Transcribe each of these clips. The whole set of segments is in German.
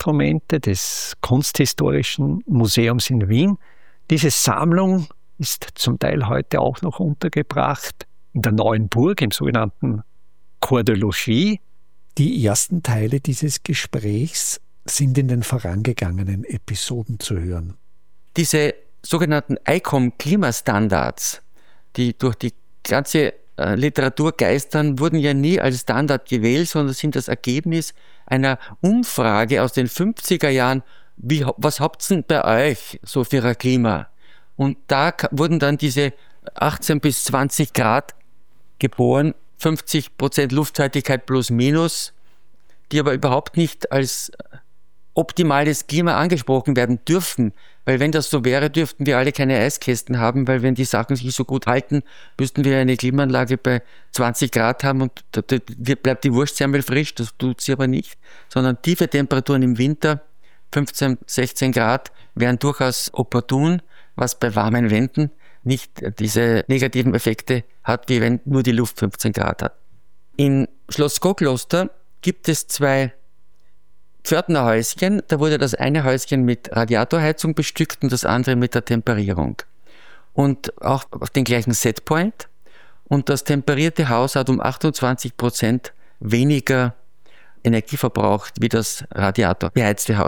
Bauinstrumente des Kunsthistorischen Museums in Wien. Diese Sammlung ist zum Teil heute auch noch untergebracht in der Neuen Burg, im sogenannten Corps de Logis. Die ersten Teile dieses Gesprächs sind in den vorangegangenen Episoden zu hören. Diese sogenannten ICOM-Klimastandards, die durch die ganze Literatur geistern, wurden ja nie als Standard gewählt, sondern sind das Ergebnis einer Umfrage aus den 50er Jahren. Was habt ihr denn bei euch so für ein Klima? Und da wurden dann diese 18 bis 20 Grad geboren, 50% Luftfeuchtigkeit plus minus, die aber überhaupt nicht als optimales Klima angesprochen werden dürfen. Weil wenn das so wäre, dürften wir alle keine Eiskästen haben, weil wenn die Sachen sich so gut halten, müssten wir eine Klimaanlage bei 20 Grad haben und da bleibt die Wurstsemmel frisch, das tut sie aber nicht, sondern tiefe Temperaturen im Winter, 15, 16 Grad, wären durchaus opportun, was bei warmen Wänden nicht diese negativen Effekte hat, wie wenn nur die Luft 15 Grad hat. In Schloss Skokloster gibt es 2 Pförtnerhäuschen, da wurde das eine Häuschen mit Radiatorheizung bestückt und das andere mit der Temperierung. Und auch auf den gleichen Setpoint. Und das temperierte Haus hat um 28% weniger Energie verbraucht wie das radiatorbeheizte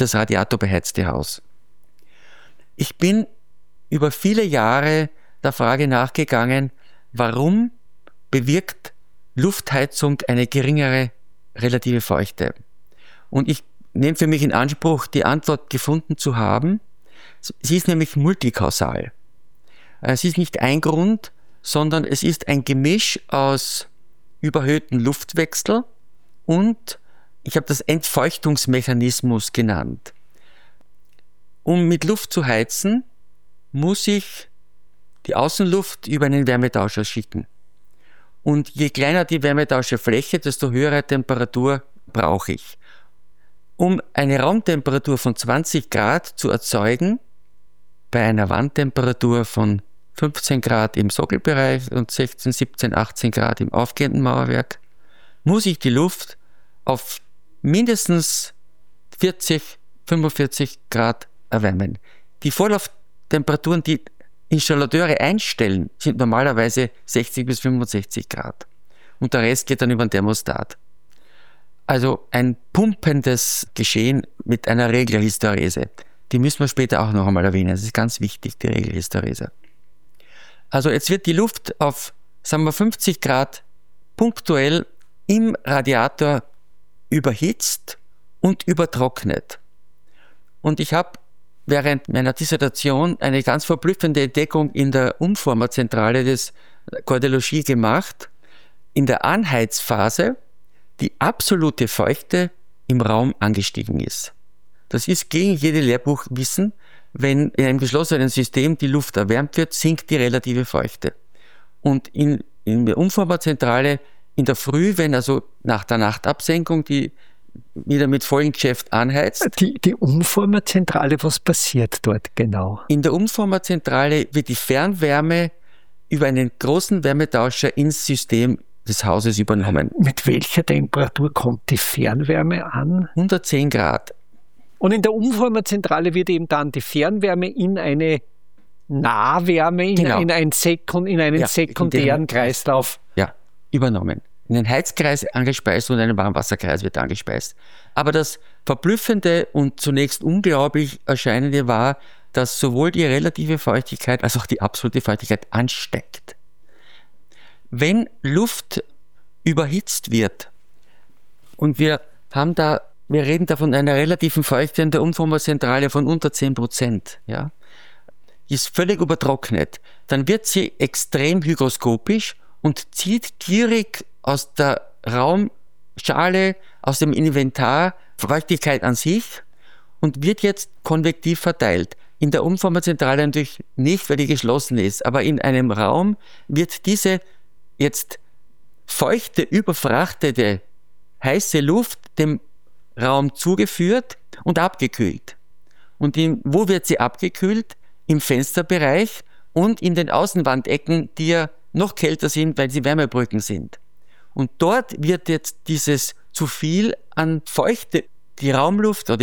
Haus. Ich bin über viele Jahre der Frage nachgegangen, warum bewirkt Luftheizung eine geringere relative Feuchte? Und ich nehme für mich in Anspruch, die Antwort gefunden zu haben. Sie ist nämlich multikausal. Es ist nicht ein Grund, sondern es ist ein Gemisch aus überhöhten Luftwechsel und ich habe das Entfeuchtungsmechanismus genannt. Um mit Luft zu heizen, muss ich die Außenluft über einen Wärmetauscher schicken. Und je kleiner die Wärmetauscherfläche, desto höhere Temperatur brauche ich. Um eine Raumtemperatur von 20 Grad zu erzeugen, bei einer Wandtemperatur von 15 Grad im Sockelbereich und 16, 17, 18 Grad im aufgehenden Mauerwerk, muss ich die Luft auf mindestens 40, 45 Grad erwärmen. Die Vorlauftemperaturen, die Installateure einstellen, sind normalerweise 60 bis 65 Grad. Und der Rest geht dann über den Thermostat. Also ein pumpendes Geschehen mit einer Regelhysterese. Die müssen wir später auch noch einmal erwähnen. Das ist ganz wichtig, die Regelhysterese. Also jetzt wird die Luft auf, sagen wir, 50 Grad punktuell im Radiator überhitzt und übertrocknet. Und ich habe während meiner Dissertation eine ganz verblüffende Entdeckung in der Umformerzentrale des Corps de Logis gemacht. In der Anheizphase die absolute Feuchte im Raum angestiegen ist. Das ist gegen jede Lehrbuchwissen. Wenn in einem geschlossenen System die Luft erwärmt wird, sinkt die relative Feuchte. Und in der Umformerzentrale in der Früh, wenn also nach der Nachtabsenkung die wieder mit vollem Geschäft anheizt. Die Umformerzentrale, was passiert dort genau? In der Umformerzentrale wird die Fernwärme über einen großen Wärmetauscher ins System des Hauses übernommen. Mit welcher Temperatur kommt die Fernwärme an? 110 Grad. Und in der Umformerzentrale wird eben dann die Fernwärme in eine Nahwärme, in einen sekundären Kreislauf übernommen. In einen Heizkreis angespeist und einen Warmwasserkreis wird angespeist. Aber das Verblüffende und zunächst unglaublich Erscheinende war, dass sowohl die relative Feuchtigkeit als auch die absolute Feuchtigkeit ansteigt. Wenn Luft überhitzt wird und wir reden da von einer relativen Feuchte in der Umformerzentrale von unter 10%, ja, ist völlig übertrocknet, dann wird sie extrem hygroskopisch und zieht gierig aus der Raumschale, aus dem Inventar Feuchtigkeit an sich und wird jetzt konvektiv verteilt. In der Umformerzentrale natürlich nicht, weil die geschlossen ist, aber in einem Raum wird diese jetzt feuchte, überfrachtete, heiße Luft dem Raum zugeführt und abgekühlt. Und wo wird sie abgekühlt? Im Fensterbereich und in den Außenwandecken, die ja noch kälter sind, weil sie Wärmebrücken sind. Und dort wird jetzt dieses zu viel an Feuchte, die Raumluft oder